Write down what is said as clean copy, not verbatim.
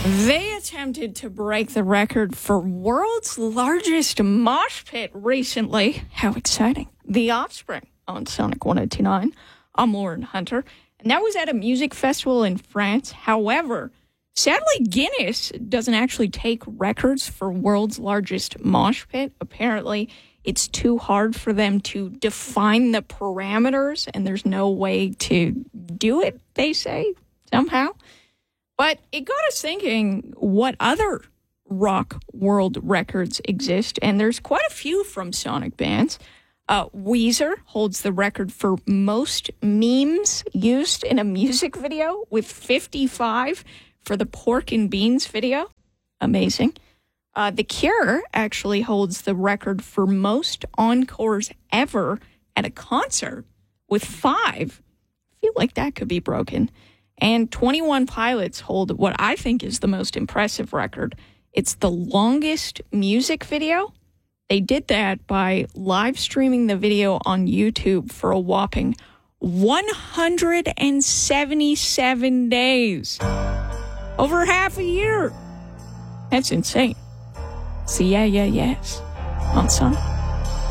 They attempted to break the record for world's largest mosh pit recently. How exciting. The Offspring on Sonic 102.9. I'm Lauren Hunter, and that was at a music festival in France. However, sadly, Guinness doesn't actually take records for world's largest mosh pit. Apparently, it's too hard for them to define the parameters, and there's no way to do it, they say, somehow. But it got us thinking what other rock world records exist, and there's quite a few from Sonic bands. Weezer holds the record for most memes used in a music video with 55 for the Pork and Beans video. Amazing. The Cure actually holds the record for most encores ever at a concert with 5. I feel like that could be broken. And 21 Pilots hold what I think is the most impressive record. It's the longest music video. They did that by live streaming the video on YouTube for a whopping 177 days. Over half a year. That's insane. So yes on Sonic.